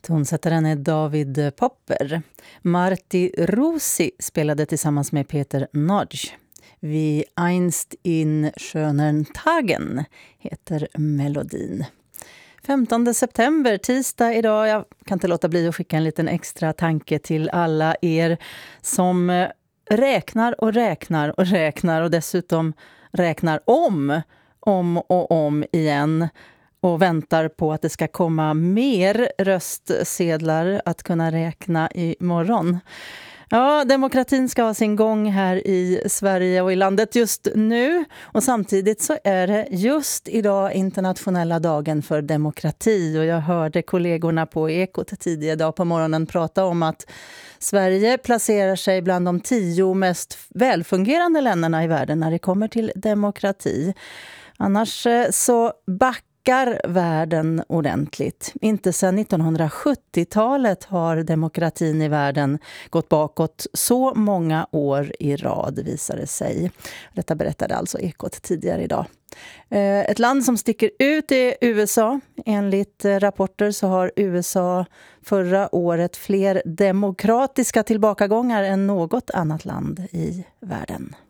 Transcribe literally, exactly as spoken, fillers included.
Tonsättaren är David Popper. Marti Rossi spelade tillsammans med Peter Nudge. Wie einst in schönern Tagen heter melodin. femtonde september, tisdag idag. Jag kan inte låta bli att skicka en liten extra tanke till alla er som räknar och räknar och räknar och dessutom räknar om, om och om igen och väntar på att det ska komma mer röstsedlar att kunna räkna imorgon. Ja, demokratin ska ha sin gång här i Sverige och i landet just nu. Och samtidigt så är det just idag internationella dagen för demokrati. Och jag hörde kollegorna på Ekot tidigare idag på morgonen prata om att Sverige placerar sig bland de tio mest välfungerande länderna i världen när det kommer till demokrati. Annars så backar världen ordentligt. Inte sedan nittonhundrasjuttiotalet har demokratin i världen gått bakåt så många år i rad, visade sig. Detta berättade alltså Ekot tidigare idag. Ett land som sticker ut är U S A. Enligt rapporter så har U S A förra året fler demokratiska tillbakagångar än något annat land i världen.